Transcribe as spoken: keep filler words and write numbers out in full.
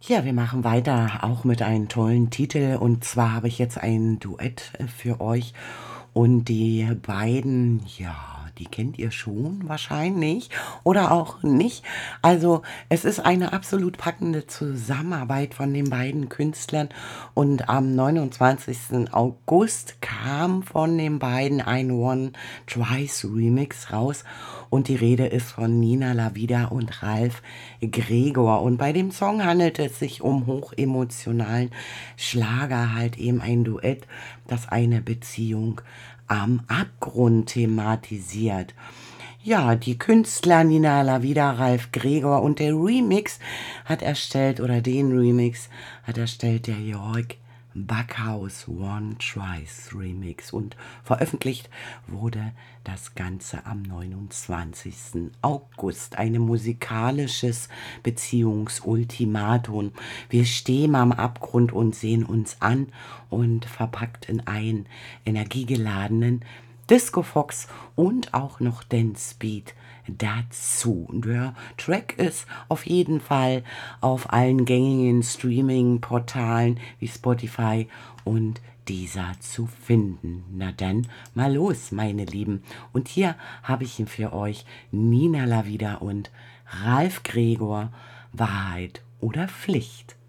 Ja, wir machen weiter, auch mit einem tollen Titel. Und zwar habe ich jetzt ein Duett äh, für euch. Und die beiden, ja, die kennt ihr schon wahrscheinlich oder auch nicht. Also es ist eine absolut packende Zusammenarbeit von den beiden Künstlern. Und am neunundzwanzigsten August kam von den beiden ein One Twice Remix raus. Und die Rede ist von Nina Lavida und Ralf Gregor. Und bei dem Song handelt es sich um hochemotionalen Schlager, halt eben ein Duett, das eine Beziehung am Abgrund thematisiert. Ja, die Künstler Nina Lavida, Ralf Gregor und der Remix hat erstellt, oder den Remix hat erstellt der Jörg Backhaus One Twice Remix, und veröffentlicht wurde das Ganze am neunundzwanzigsten August. Ein musikalisches Beziehungsultimatum. Wir stehen am Abgrund und sehen uns an, und verpackt in einen energiegeladenen Disco Fox und auch noch Dance Beat dazu. Der Track ist auf jeden Fall auf allen gängigen Streaming-Portalen wie Spotify und dieser zu finden. Na dann, mal los, meine Lieben. Und hier habe ich ihn für euch, Nina Lavida und Ralf Gregor, Wahrheit oder Pflicht.